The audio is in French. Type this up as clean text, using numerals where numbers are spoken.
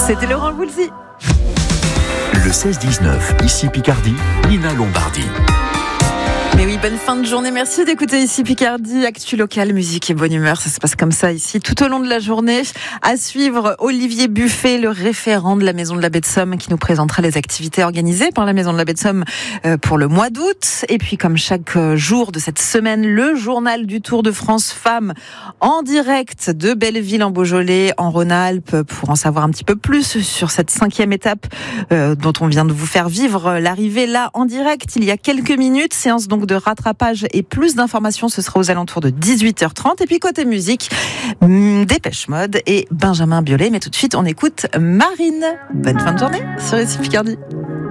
C'était Laurent Voulzy. Le 16-19, ici Picardie, Nina Lombardi. Mais oui, bonne fin de journée. Merci d'écouter ici Picardie, actu locale, musique et bonne humeur. Ça se passe comme ça ici tout au long de la journée. À suivre, Olivier Buffet, le référent de la Maison de la Baie de Somme, qui nous présentera les activités organisées par la Maison de la Baie de Somme pour le mois d'août. Et puis, comme chaque jour de cette semaine, le journal du Tour de France Femmes en direct de Belleville en Beaujolais, en Rhône-Alpes, pour en savoir un petit peu plus sur cette 5e étape dont on vient de vous faire vivre l'arrivée là en direct il y a quelques minutes. Séance donc de rattrapage et plus d'informations, ce sera aux alentours de 18h30. Et puis côté musique, Dépêche Mode et Benjamin Biolay. Mais tout de suite, on écoute Marine. Bonne fin de journée sur ici Picardie.